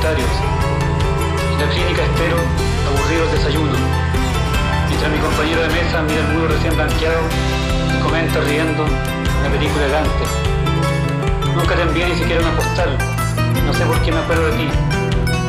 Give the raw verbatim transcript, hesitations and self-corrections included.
solitarios. En la clínica espero, aburrido el desayuno. Mientras mi compañero de mesa mira el muro recién blanqueado y comenta riendo una película elegante. Nunca te envié ni siquiera una postal. No sé por qué me acuerdo de ti.